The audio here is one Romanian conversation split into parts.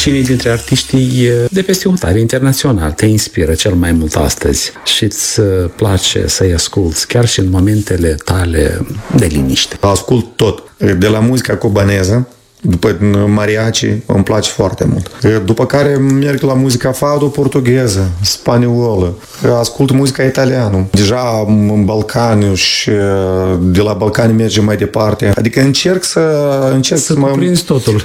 Cine dintre artiștii de peste hotare internațional te inspiră cel mai mult astăzi și îți place să-i asculți chiar și în momentele tale de liniște? Ascult tot. De la muzica cubaneză, după mariachi, îmi place foarte mult. După care merg la muzica fado portugheză, spaniolă. Ascult muzica italiană. Deja în Balcani și de la Balcani mergem mai departe. Adică încerc să mă prinzi totul.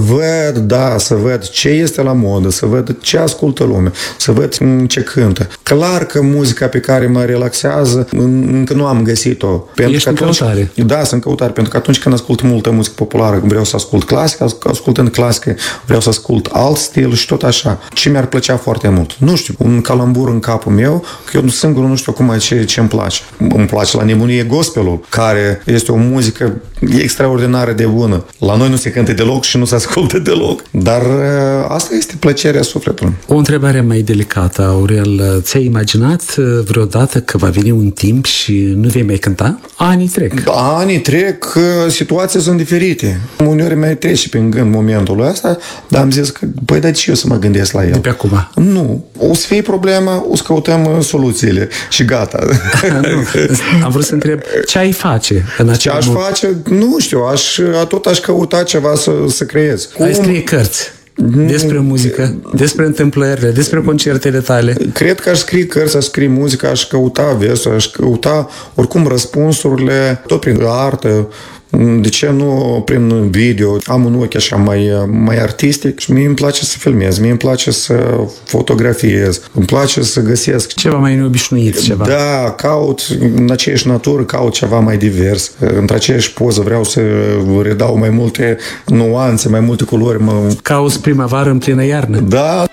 Să văd ce este la modă, să văd ce ascultă lumea, să văd ce cântă. Clar că muzica pe care mă relaxează încă nu am găsit-o. Ești în căutare. Da, sunt în căutare. Pentru că atunci când ascult multă muzică populară, vreau să ascult clasică, ascultând clasică, vreau să ascult alt stil și tot așa. Ce mi-ar plăcea foarte mult? Nu știu, un calambur în capul meu, că eu singur nu știu acum ce îmi place. Îmi place la nebunie gospelul, care este o muzică extraordinară de bună. La noi nu se cântă deloc și nu se ascultă deloc. Dar asta este plăcerea sufletului. O întrebare mai delicată, Aurel. Ți-ai imaginat vreodată că va veni un timp și nu vei mai cânta? Anii trec. Anii trec, situații sunt diferite. Uneori mai trece prin gând momentul ăsta, dar am zis că, băi, dar ce eu să mă gândesc la el? De pe acum? Nu. O să fie problema, o să căutăm soluțiile și gata. Am vrut să întreb, ce ai face în acel Ce aș face? Nu știu, tot aș căuta ceva să creez. Ai scrie cărți despre muzică, despre întâmplările, despre concertele tale. Cred că aș scrie cărți, aș scrie muzică, aș căuta versuri, aș căuta oricum răspunsurile, tot prin artă. De ce nu prin video? Am un ochi așa mai artistic și mie îmi place să filmez, mie îmi place să fotografiez, îmi place să găsesc ceva mai neobișnuit, ceva. Da, caut în aceeași natură, caut ceva mai divers. Între aceeași poză vreau să redau mai multe nuanțe, mai multe culori. Cauți primăvară în plină iarnă. Da,